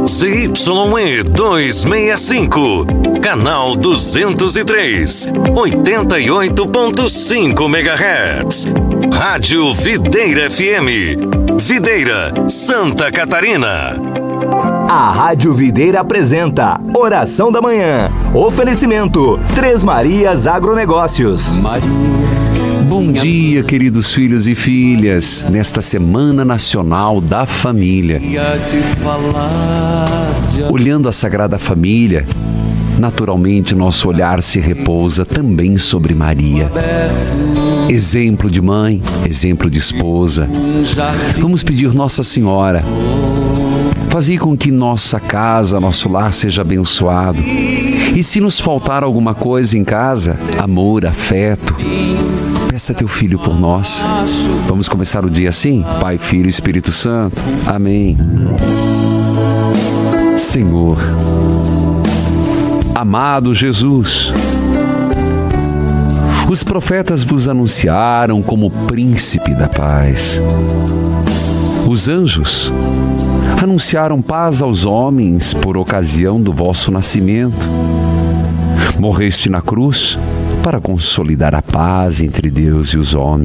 ZYE 265, canal 203, 88.5 MHz. Rádio Videira FM, Videira, Santa Catarina. A Rádio Videira apresenta Oração da Manhã. Oferecimento Três Marias Agronegócios. Bom dia, queridos filhos e filhas, nesta Semana Nacional da Família. Olhando a Sagrada Família, naturalmente nosso olhar se repousa também sobre Maria. Exemplo de mãe, exemplo de esposa. Vamos pedir Nossa Senhora, fazei com que nossa casa, nosso lar seja abençoado. E se nos faltar alguma coisa em casa, amor, afeto, peça teu Filho por nós. Vamos começar o dia assim? Pai, Filho e Espírito Santo. Amém. Senhor, amado Jesus, os profetas vos anunciaram como príncipe da paz. Os anjos anunciaram paz aos homens por ocasião do vosso nascimento. Morreste na cruz para consolidar a paz entre Deus e os homens.